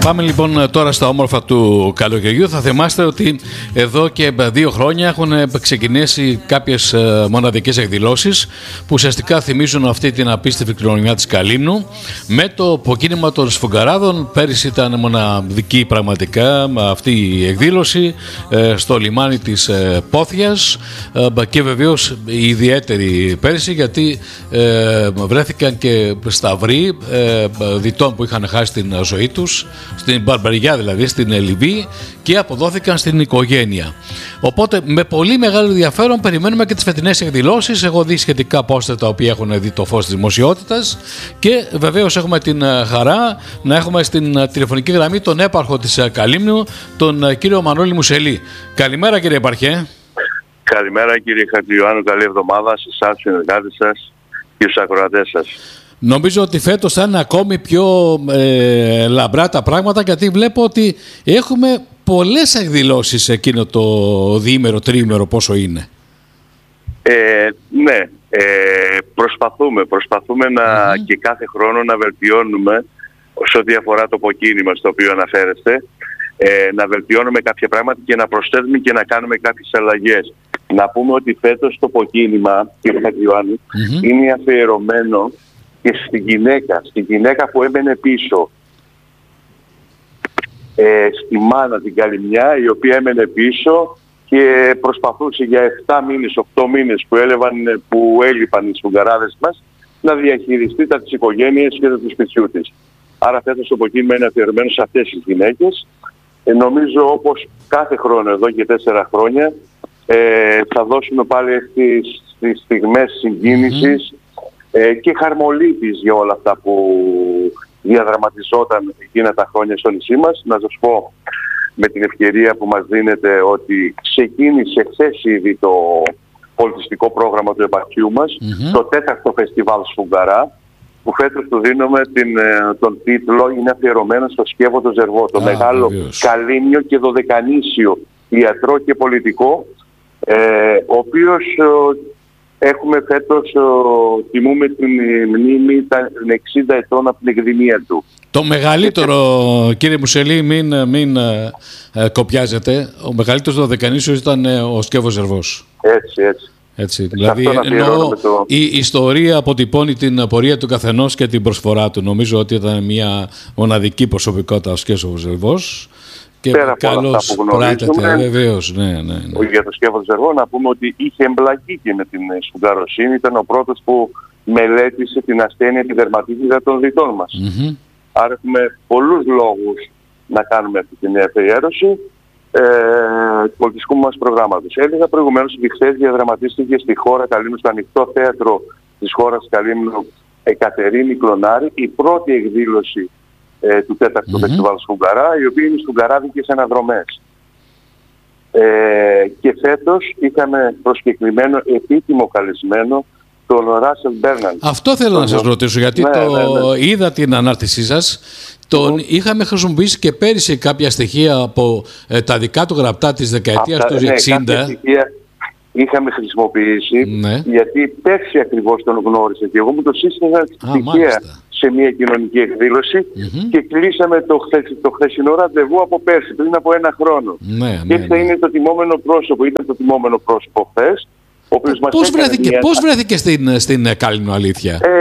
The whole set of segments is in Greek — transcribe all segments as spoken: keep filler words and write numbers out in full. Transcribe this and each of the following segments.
Πάμε λοιπόν τώρα στα όμορφα του καλοκαιριού. Θα θυμάστε ότι εδώ και δύο χρόνια έχουν ξεκινήσει κάποιες μοναδικές εκδηλώσεις που ουσιαστικά θυμίζουν αυτή την απίστευτη κληρονομιά της Καλύμνου. Με το αποκίνημα των Σφουγγαράδων, πέρυσι ήταν μοναδική πραγματικά αυτή η εκδήλωση στο λιμάνι της Πόθιας και βεβαίως η ιδιαίτερη πέρυσι γιατί βρέθηκαν και σταυροί διτών που είχαν χάσει την ζωή τους, στην Μπαρμπαριά δηλαδή, στην Λιβύη, και αποδόθηκαν στην οικογένεια. Οπότε με πολύ μεγάλο ενδιαφέρον περιμένουμε και τις φετινές εκδηλώσεις. Έχω δει σχετικά πόστα τα οποία έχουν δει το φως της δημοσιότητας και βεβαίως έχουμε την χαρά να έχουμε στην τηλεφωνική γραμμή τον έπαρχο της Καλύμνου, τον κύριο Μανώλη Μουσελή. Καλημέρα κύριε Επαρχέ. Καλημέρα κύριε Χατζιωάννου, καλή εβδομάδα σε εσάς, στους συνεργάτες σας και στους ακροατές σας. Νομίζω ότι φέτος θα είναι ακόμη πιο ε, λαμπρά τα πράγματα, γιατί βλέπω ότι έχουμε πολλές εκδηλώσεις εκείνο το διήμερο, τριήμερο, πόσο είναι. Ε, ναι, ε, προσπαθούμε, προσπαθούμε να, mm-hmm. και κάθε χρόνο να βελτιώνουμε σε ό,τι αφορά το αποκίνημα στο οποίο αναφέρεστε, ε, να βελτιώνουμε κάποια πράγματα και να προσθέτουμε και να κάνουμε κάποιες αλλαγές. Να πούμε ότι φέτος το αποκίνημα, κύριε Χατζιωάννου, mm-hmm. είναι αφιερωμένο και στη γυναίκα, στη γυναίκα που έμενε πίσω, ε, στη μάνα την Καλυμνιά, η οποία έμενε πίσω και προσπαθούσε για επτά μήνες, οκτώ μήνες που, έλεβαν, που έλειπαν οι Σφουγγαράδες μας να διαχειριστεί τα της οικογένειας και τα του σπιτιού της. Άρα φέτος το αποκίνημα είναι αφιερωμένο σε αυτές τις γυναίκες. Ε, νομίζω όπως κάθε χρόνο εδώ και τέσσερα χρόνια ε, θα δώσουμε πάλι στις, στις στιγμές συγκίνησης mm-hmm. και χαρμολύπης για όλα αυτά που διαδραματιζόταν εκείνα τα χρόνια στο νησί μας. Να σας πω με την ευκαιρία που μας δίνεται ότι ξεκίνησε χθες ήδη το πολιτιστικό πρόγραμμα του επαρχείου μας, mm-hmm. το τέταρτο φεστιβάλ Σφουγγαρά, που φέτος του δίνουμε την, τον τίτλο, είναι αφιερωμένο στο Σκεύο Ζερβό, το ah, μεγάλο βεβαίως. Καλύμνιο και δωδεκανήσιο ιατρό και πολιτικό, ε, ο οποίος έχουμε φέτος, τιμούμε την μνήμη των εξήντα ετών από την εκδημία του. Το μεγαλύτερο, κύριε Μουσελή, μην, μην ε, κοπιάζετε, ο μεγαλύτερος δωδεκανήσιος ήταν ε, ο Σκεύος Ζερβός. Έτσι, έτσι. έτσι. Δηλαδή, εννοώ, το... η ιστορία αποτυπώνει την πορεία του καθενός και την προσφορά του. Νομίζω ότι ήταν μια μοναδική προσωπικότητα ο Σκεύος Ζερβός. Και πέρα από όλα αυτά που γνωρίζουμε, βεβαίως, ναι, ναι, ναι. για το Σκεύο Ζερβό, να πούμε ότι είχε εμπλακεί και με την σφουγγαροσύνη. Ήταν ο πρώτος που μελέτησε την ασθένεια τη δερματίτιδα των δυτών μας. Mm-hmm. Άρα έχουμε πολλούς λόγους να κάνουμε αυτή την αφιέρωση ε, του πολιτιστικού μας προγράμματος. Έλεγα προηγουμένως ότι χθες διαδραματίστηκε στη χώρα Καλύμνου, στο ανοιχτό θέατρο της χώρας Καλύμνου, Εκατερίνη Κλωνάρη, η πρώτη εκδήλωση ε, του τέταρτου mm-hmm. φεστιβάλ Σφουγγαρά, η οποία είναι σφουγγαράδικες αναδρομές. Ε, και φέτος είχαμε προσκεκλημένο, επίτιμο καλεσμένο, τον Ράσελ Μπέρναντ. Αυτό θέλω τον... να σας ρωτήσω, γιατί ναι, το... ναι, ναι. είδα την ανάρτησή σας. Τον mm. είχαμε χρησιμοποιήσει και πέρυσι κάποια στοιχεία από ε, τα δικά του γραπτά της δεκαετίας Αυτά, του ναι, εξήντα. Κάποια στοιχεία είχαμε χρησιμοποιήσει, ναι. γιατί πέρσι ακριβώς τον γνώρισα και εγώ μου το σύστηνα στοιχεία μάλιστα. σε μια κοινωνική εκδήλωση mm-hmm. και κλείσαμε το, χθες, το χθεσινό ραντεβού από πέρσι, πριν από ένα χρόνο. Ναι, ναι, και έτσι θα ναι. είναι το τιμόμενο πρόσωπο, ήταν το τιμόμενο πρόσωπο χθες. Πώς βρέθηκε, μια... πώς βρέθηκε στην, στην Καλύμνο, αλήθεια? Ε,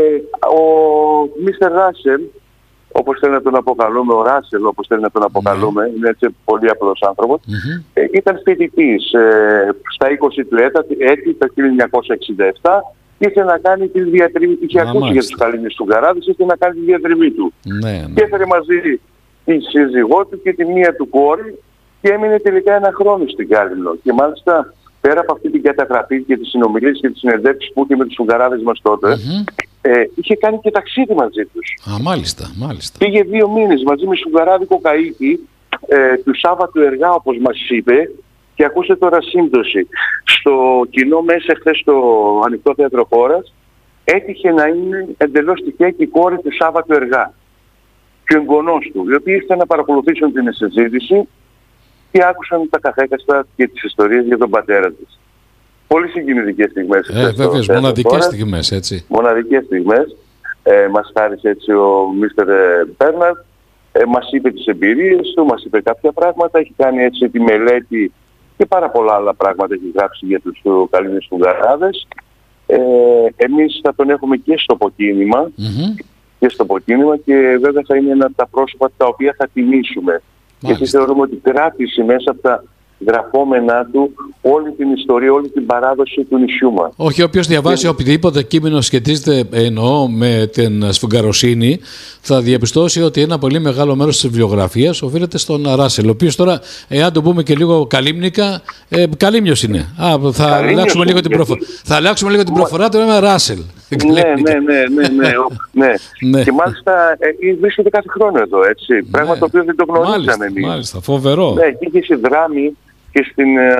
ο μίστερ Ράσελ, όπως θέλει να τον αποκαλούμε, ο Ράσελ όπως θέλει να τον αποκαλούμε, mm-hmm. είναι έτσι πολύ απλός άνθρωπος, mm-hmm. ε, ήταν φοιτητής ε, στα είκοσι του έτη, το χίλια εννιακόσια εξήντα επτά, ήθελε να κάνει τη διατριβή, είχε ακούσει για τους Καλύμνιους Σφουγγαράδες, ήθελε να κάνει τη διατριβή του. Ναι, ναι. Και έφερε μαζί τη σύζυγό του και τη μία του κόρη και έμεινε τελικά ένα χρόνο στην Καλύμνο. Και μάλιστα, πέρα από αυτή την καταγραφή και τις συνομιλίες και τις συνεντεύξεις που είχε με τους Σφουγγαράδες μας τότε, mm-hmm. ε, είχε κάνει και ταξίδι μαζί τους. Α, μάλιστα, μάλιστα. Πήγε δύο μήνες μαζί με Σφουγγαράδικο καΐκι ε, του Σάββατου Εργά, όπως μας είπε, και ακούστε τώρα σύμπτωση. Στο κοινό μέσα χθες στο ανοιχτό θέατρο χώρας έτυχε να είναι εντελώς τυχαία και η κόρη του Σάββατου Εργά και ο εγγονός του, οι οποίοι ήρθαν να παρακολουθήσουν την συζήτηση και άκουσαν τα καθέκαστα και τις ιστορίες για τον πατέρα της. Πολύ συγκινητικές στιγμές. Ε, βέβαια, μοναδικές στιγμές, έτσι. Μοναδικές στιγμές. Ε, μας χάρισε έτσι ο μίστερ Μπέρναντ. Ε, μας είπε τις εμπειρίες του, μας είπε κάποια πράγματα, έχει κάνει έτσι τη μελέτη και πάρα πολλά άλλα πράγματα έχει γράψει για τους καλυμνίους φουγγαράδες. Ε, εμείς θα τον έχουμε και στο αποκίνημα, mm-hmm. και στο αποκίνημα και βέβαια θα είναι ένα από τα πρόσωπα τα οποία θα τιμήσουμε. Γιατί θεωρούμε ότι κράτησε μέσα από τα γραφόμενά του όλη την ιστορία, όλη την παράδοση του νησιού μας. Όχι, όποιος διαβάσει και... οποιοδήποτε κείμενο σχετίζεται, εννοώ, με την σφουγγαροσύνη, θα διαπιστώσει ότι ένα πολύ μεγάλο μέρος της βιβλιογραφίας οφείλεται στον Ράσελ, ο οποίος τώρα, εάν το πούμε και λίγο καλύμνικα, ε, καλύμνιος είναι. Α, θα, αλλάξουμε λίγο την προφο... θα αλλάξουμε λίγο την προφορά, το λέμε Ράσελ. Ναι, ναι, ναι, ναι, ναι, ναι. ναι. Και μάλιστα ε, βρίσκεται κάθε χρόνο εδώ, έτσι. Ναι. Πράγμα το οποίο δεν το γνωρίζαμε εμείς. Μάλιστα, φοβερό. Ναι, και είχε συνδράμει και στην, ε,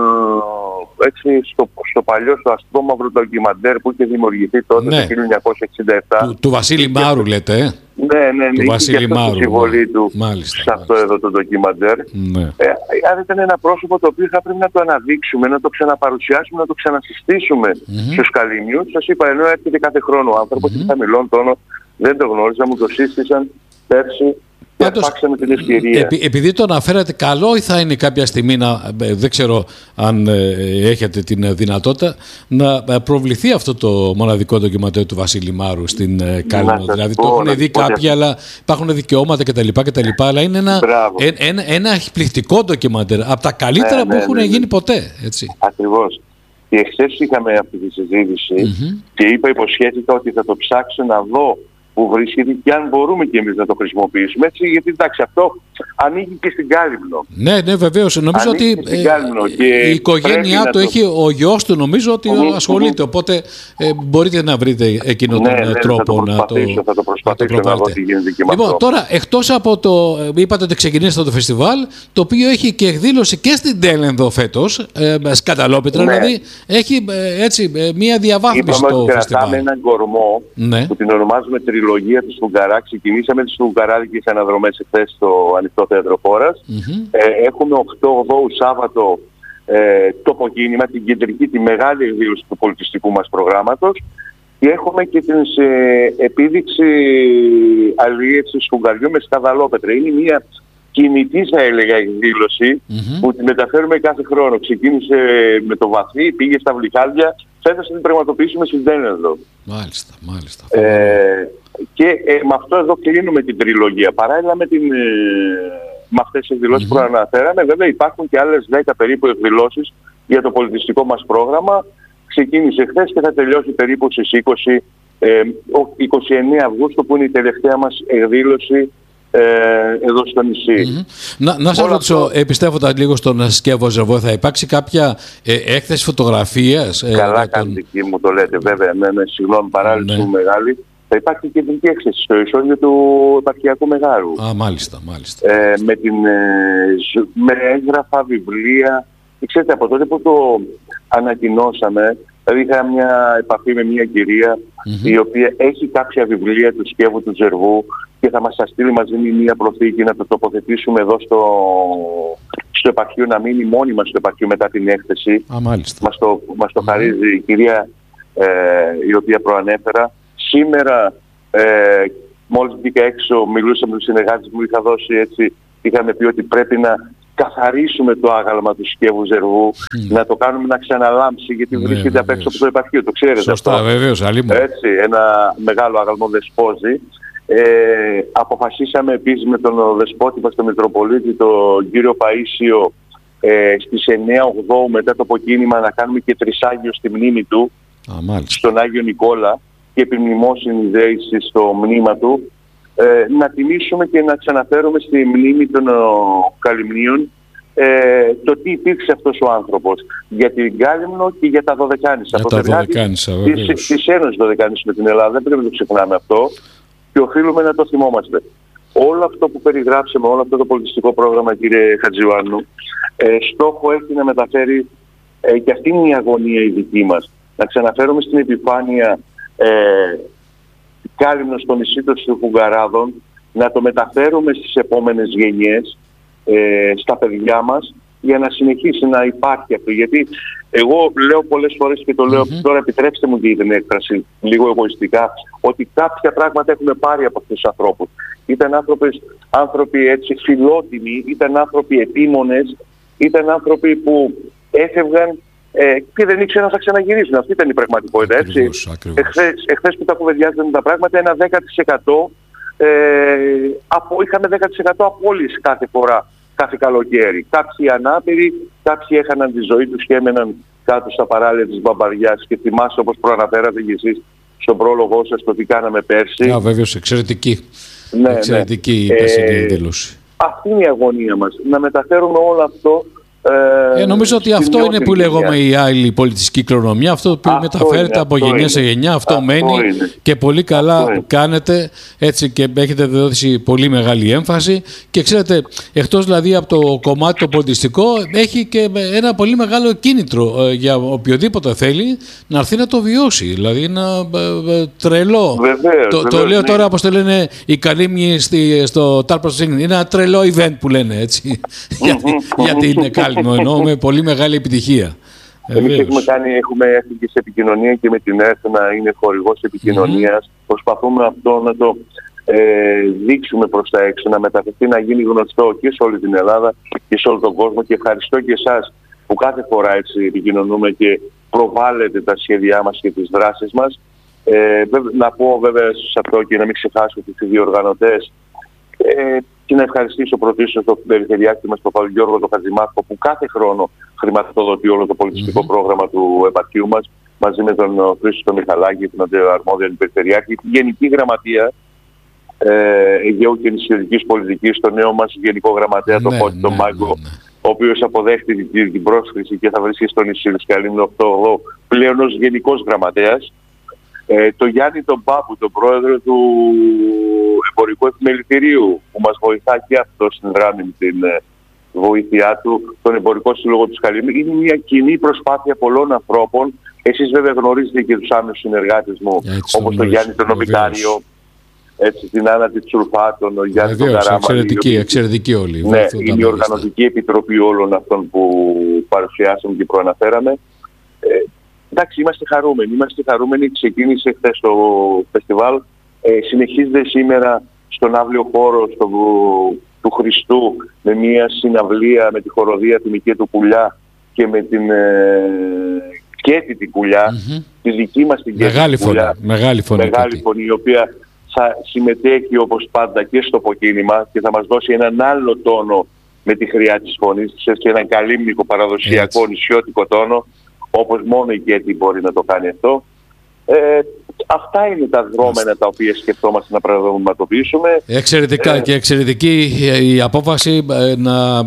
έτσι, στο, στο παλιό, στο αστρόμαυρο ντοκιμαντέρ που είχε δημιουργηθεί τότε, ναι. το χίλια εννιακόσια εξήντα επτά. Του, του Βασίλη Μάρου, και... λέτε, ε. Ναι, ναι, ναι, του Βασίλη Μάρου. Τη συμβολή του μάλιστα, σε αυτό μάλιστα. εδώ το ντοκιμαντέρ. Ναι. Ε, άρα ήταν ένα πρόσωπο το οποίο θα πρέπει να το αναδείξουμε, να το ξαναπαρουσιάσουμε, να το ξανασυστήσουμε mm-hmm. στους καλύμνιους. Σας είπα, ενώ έρχεται κάθε χρόνο ο άνθρωπος mm-hmm. χαμηλών τόνο, δεν το γνώριζα, μου το σύστησαν πέρσι. Πάντως, την ευκαιρία. Επει, επειδή το αναφέρατε, καλό θα είναι κάποια στιγμή να, δεν ξέρω αν ε, έχετε την δυνατότητα, να προβληθεί αυτό το μοναδικό ντοκιμαντέρ του Βασίλη Μάρου στην ε, Κάλυμνο. Δηλαδή το έχουν δει κάποιοι, αλλά υπάρχουν δικαιώματα κτλ. κτλ αλλά είναι ένα, ε, ένα, ένα εκπληκτικό ντοκιμαντέρ, από τα καλύτερα ναι, που ναι, έχουν ναι, ναι. γίνει ποτέ. Έτσι. Ακριβώς. Και εχθές είχαμε αυτή τη συζήτηση mm-hmm. και είπα, υποσχέθηκα ότι θα το ψάξω να δω που βρίσκεται και αν μπορούμε και εμείς να το χρησιμοποιήσουμε. Έτσι, γιατί εντάξει, αυτό ανοίγει και στην Κάλυμνο. Ναι, ναι, βεβαίως. Νομίζω ανοίγει ότι ε, η οικογένειά του το... έχει, ο γιος του νομίζω ότι mm-hmm. ασχολείται. Οπότε ε, μπορείτε να βρείτε εκείνο τον ναι, ναι, τρόπο να το, θα το προσπαθήσω να, να δω τι γίνεται και με Λοιπόν, αυτό. Τώρα, εκτός από το, είπατε ότι ξεκινήσατε το φεστιβάλ, το οποίο έχει και εκδήλωση και στην Τέλενδο φέτος, ε, σκαταλόπιτρα, ναι. δηλαδή έχει ε, έτσι, ε, μία διαβάθμιση στο φεστιβάλ. Κρατάμε έναν κορμό ναι. που την ονομάζουμε Τριλογία του Σφουγγαρά. Ξεκινήσαμε τις σφουγγαράδικες αναδρομές εχθές στο Ανοιχτό Θέατρο Χώρας. Mm-hmm. Ε, έχουμε οκτώ ογδόου Σάββατο ε, το αποκίνημα, την κεντρική, τη μεγάλη εκδήλωση του πολιτιστικού μας προγράμματος και έχουμε και την ε, επίδειξη αλλιεύσης σφουγγαριού με σκαδαλόπετρα. Είναι μια κινητή, θα έλεγα, εκδήλωση mm-hmm. που τη μεταφέρουμε κάθε χρόνο. Ξεκίνησε με το βαθύ, πήγε στα Βλυχάδια, φέτος θα την πραγματοποιήσουμε στην Τέλενδο. Μάλιστα, μάλιστα. Ε, και ε, με αυτό εδώ κλείνουμε την τριλογία. Παράλληλα με, την, ε, με αυτές τις εκδηλώσεις mm-hmm. που αναφέραμε, βέβαια υπάρχουν και άλλες δέκα περίπου εκδηλώσεις για το πολιτιστικό μας πρόγραμμα. Ξεκίνησε χθες και θα τελειώσει περίπου στις είκοσι, ε, είκοσι εννέα Αυγούστου που είναι η τελευταία μας εκδήλωση ε, εδώ στο νησί. Mm-hmm. Να, να σας ρωτήσω, αυτό... επιστεύοντα λίγο στον Σκεύο Ζερβό, θα υπάρξει κάποια ε, έκθεση φωτογραφίας? Ε, Καλά τον... κάνετε και μου το λέτε, βέβαια, ναι, ναι, συγγνώμη, παράληψη μου μεγάλη. Θα υπάρχει και την έκθεση στο ισόγειο του επαρχιακού Μεγάρου. Α, μάλιστα, μάλιστα. Ε, με, την, ε, με έγγραφα, βιβλία. Και ξέρετε, από τότε που το ανακοινώσαμε, δηλαδή είχα μια επαφή με μια κυρία mm-hmm. η οποία έχει κάποια βιβλία του Σκεύου του Ζερβού και θα μας τα στείλει μαζί με μια προθήκη να το τοποθετήσουμε εδώ στο, στο επαρχείο, να μείνει μόνιμα στο επαρχείο μετά την έκθεση. Α, μάλιστα. Μας το, μας το mm-hmm. χαρίζει η κυρία ε, η οποία προανέφερα. Σήμερα, ε, μόλις μπήκα έξω, μιλούσα με τους συνεργάτες μου, είχα δώσει έτσι, είχαμε πει ότι πρέπει να καθαρίσουμε το άγαλμα του Σκεύου Ζερβού, mm. να το κάνουμε να ξαναλάμψει, γιατί ναι, βρίσκεται απ' έξω από το επαρχείο, το ξέρετε. Σωστά, αυτό. Βεβαίως, αλλήμον. Έτσι, ένα μεγάλο άγαλμο δεσπόζει. Ε, αποφασίσαμε επίσης με τον δεσπότη μας, τον Μητροπολίτη, τον κύριο Παΐσιο, ε, στις εννέα Οκτωβρίου μετά το αποκίνημα να κάνουμε και τρισάγιο στη μνήμη του, Α, στον Άγιο Νικόλα, και επιμνημόσυνη δέηση στο μνήμα του, ε, να τιμήσουμε και να ξαναφέρουμε στη μνήμη των ο, Καλυμνίων ε, το τι υπήρξε αυτός ο άνθρωπος για την Κάλυμνο και για τα Δωδεκάνησα. Για τα Δωδεκάνησα, βεβαίως. Της Ένωσης Δωδεκάνησα με την Ελλάδα, δεν πρέπει να το ξεχνάμε αυτό και οφείλουμε να το θυμόμαστε. Όλο αυτό που περιγράψαμε, όλο αυτό το πολιτιστικό πρόγραμμα, κύριε Χατζιωάννου, ε, στόχο έχει να μεταφέρει, ε, και αυτή είναι η αγωνία η δική μας, να ξαναφέρουμε στην επιφάνεια Ε, Κάλυμνο στο νησί των Φουγγαράδων, να το μεταφέρουμε στις επόμενες γενιές, ε, στα παιδιά μας, για να συνεχίσει να υπάρχει αυτό. Γιατί εγώ λέω πολλές φορές και το λέω mm-hmm. τώρα, επιτρέψτε μου την έκφραση λίγο εγωιστικά, ότι κάποια πράγματα έχουμε πάρει από αυτούς τους ανθρώπους ήταν άνθρωποι, άνθρωποι έτσι φιλότιμοι, ήταν άνθρωποι επίμονες, ήταν άνθρωποι που έφευγαν ε, και δεν ήξεραν να θα ξαναγυρίσουν. Αυτή ήταν η πραγματικότητα. Ακριβώς, ακριβώς. Εχθές, εχθές που τα κουβεντιάζαμε τα πράγματα, ένα δέκα τοις εκατό ε, από, είχαμε δέκα τοις εκατό απόλυση κάθε φορά, κάθε καλοκαίρι. Κάποιοι ανάπηροι, κάποιοι έχαναν τη ζωή τους και έμεναν κάτω στα παράλια της Μπαμπαριάς. Και θυμάστε, όπως προαναφέρατε και εσείς στον πρόλογό σας, το τι κάναμε πέρσι. Α, βέβαιος, εξαιρετική. Ναι, εξαιρετική ναι. η περσινή ε, δήλωση. Αυτή είναι η αγωνία μας. Να μεταφέρουμε όλο αυτό. Ε, ε, νομίζω ότι αυτό είναι που λέγαμε η άλλη πολιτιστική κληρονομιά. Αυτό που αυτό μεταφέρεται είναι, από γενιά σε γενιά. Αυτό, αυτό μένει είναι. Και πολύ καλά κάνετε. Έτσι, και έχετε δώσει πολύ μεγάλη έμφαση. Και ξέρετε, εκτός δηλαδή από το κομμάτι το πολιτιστικό, έχει και ένα πολύ μεγάλο κίνητρο ε, για οποιοδήποτε θέλει να έρθει να το βιώσει. Δηλαδή ένα ε, ε, τρελό. Βεβαίως, το, βεβαίως, το λέω ναι. τώρα, όπως το λένε οι καλύμνοι στο Tarpos Singing. Είναι ένα τρελό event που λένε έτσι. γιατί, γιατί είναι κάλλη. Εννοώ με πολύ μεγάλη επιτυχία. Εμείς έχουμε, κάνει, έχουμε έρθει και σε επικοινωνία και με την ΕΡΤ να είναι χορηγός επικοινωνίας. Mm-hmm. Προσπαθούμε αυτό να το ε, δείξουμε προς τα έξω, να μεταφερθεί, να γίνει γνωστό και σε όλη την Ελλάδα και σε όλο τον κόσμο. Και ευχαριστώ και εσάς που κάθε φορά έτσι επικοινωνούμε και προβάλλετε τα σχέδιά μας και τις δράσεις μας. Ε, να πω βέβαια σε αυτό και να μην ξεχάσω τους διοργανωτές. Ε, και να ευχαριστήσω πρωτίστως τον περιφερειάρχη μας, τον Παπαγιώργο τον Χατζημάρκο, που κάθε χρόνο χρηματοδοτεί όλο το πολιτιστικό mm-hmm. πρόγραμμα του επαρχείου μας, μαζί με τον Χρήστο Μιχαλάκη, τον αρμόδιο περιφερειάρχη, τη Γενική Γραμματεία ε, Αιγαίου και Νησιωτικής Πολιτικής, τον νέο μας Γενικό Γραμματέα, τον Πότη, τον Μάγκο, ναι, ναι. ο οποίος αποδέχτηκε την, την πρόσκληση και θα βρίσκει στο νησί Λουσκαλίνου αυτό πλέον ως Γενικός Γραμματέας. Ε, το Γιάννη τον Πάπου, τον πρόεδρο του Εμπορικού Επιμελητηρίου, που μας βοηθά και αυτό στην δράμη με την ε, βοήθειά του, τον Εμπορικό Σύλλογο του Σκαλίμου. Είναι μια κοινή προσπάθεια πολλών ανθρώπων. Εσείς βέβαια γνωρίζετε και τους άμεσους συνεργάτες μου, έτσι, όπως τον Γιάννη τον Νομικάριο, έτσι, την Άννα τη Τσουρφά, τον Γιάννη τον Καράμα. Εξαιρετική, εξαιρετική όλοι. Ναι, είναι η οργανωτική επιτροπή όλων αυτών που παρουσιάσαμε και προαναφέραμε. Ε, Εντάξει, είμαστε χαρούμενοι. Είμαστε χαρούμενοι. Ξεκίνησε χθες το φεστιβάλ. Ε, συνεχίζεται σήμερα στον αύλιο χώρο στο, του Χριστού με μια συναυλία με τη χοροδία του Μικέ του Πουλιά και με την ε, Κέτη την Πουλιά, mm-hmm. τη δική μας την Κέτη μεγάλη την Πουλιά. Φωνή, μεγάλη φωνή. Μεγάλη φωνή, η οποία θα συμμετέχει όπως πάντα και στο αποκίνημα και θα μας δώσει έναν άλλο τόνο με τη χρειά της φωνής της και έναν καλύμνικο παραδοσιακό έτσι. Νησιώτικο τόνο, όπως μόνο η Κέτη μπορεί να το κάνει αυτό. Ε, αυτά είναι τα δρόμενα τα οποία σκεφτόμαστε να πραγματοποιήσουμε. Εξαιρετικά ε, και εξαιρετική η απόφαση να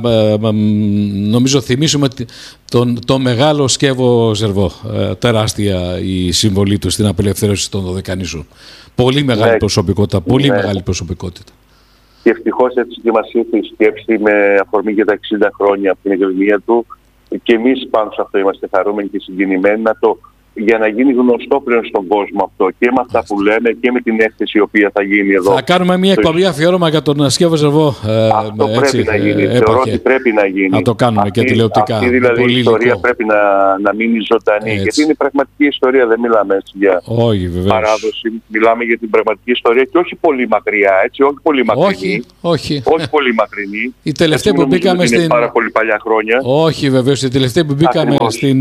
νομίζω θυμίσουμε τον, τον μεγάλο Σκεύο Ζερβό. Τεράστια η συμβολή του στην απελευθέρωση των Δωδεκανήσων. Πολύ μεγάλη ναι, προσωπικότητα, πολύ ναι. μεγάλη προσωπικότητα. Και ευτυχώς έτσι και μας ήρθε η σκέψη με αφορμή για τα εξήντα χρόνια από την εκκλησία του. Και εμείς πάνω σε αυτό είμαστε χαρούμενοι και συγκινημένοι να το, για να γίνει γνωστό πλέον στον κόσμο αυτό και με αυτά που λέμε και με την έκθεση η οποία θα γίνει εδώ. Θα κάνουμε μια εκπομπή αφιέρωμα για τον Σκεύο Ζερβό. Ε, αυτό έτσι, πρέπει να γίνει. Ε, Θεωρώ ότι πρέπει να γίνει. Να το κάνουμε αυτή, και τηλεοπτικά. Αυτή δηλαδή η ιστορία υλικό. Πρέπει να, να μείνει ζωντανή. Έτσι. Γιατί είναι πραγματική ιστορία, δεν μιλάμε έτσι για όχι, παράδοση. Μιλάμε για την πραγματική ιστορία και όχι πολύ μακριά. Έτσι, όχι πολύ μακρινή. Όχι, όχι. όχι πολύ μακρινή. Η τελευταία που μπήκαμε στην. Είναι πάρα πολύ παλιά χρόνια. Όχι, βεβαίως. Η τελευταία που μπήκαμε στην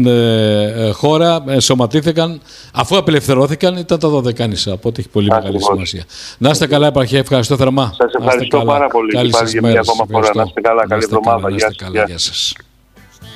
χώρα σωματήθηκαν. Αφού απελευθερώθηκαν ήταν τα Δωδεκάνησα, οπότε έχει πολύ μεγάλη σημασία. Να είστε καλά, επαρχία, ευχαριστώ θερμά. Σας ευχαριστώ πάρα πολύ. Καλή σας μέρα. Να είστε καλά, καλή εβδομάδα. Γεια σας.